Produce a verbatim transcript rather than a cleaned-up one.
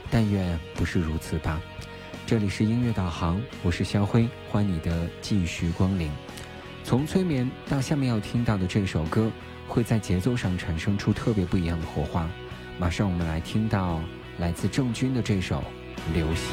但愿不是如此吧。这里是音乐导航，我是肖辉，欢迎你的继续光临。从催眠到下面要听到的这首歌，会在节奏上产生出特别不一样的火花。马上我们来听到来自郑钧的这首《流星》。